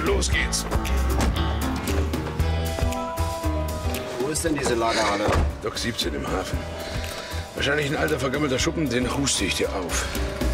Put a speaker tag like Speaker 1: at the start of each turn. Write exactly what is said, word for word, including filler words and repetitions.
Speaker 1: los geht's.
Speaker 2: Wo ist denn diese Lagerhalle?
Speaker 1: Dock siebzehn im Hafen. Wahrscheinlich ein alter, vergammelter Schuppen, den huste ich dir auf.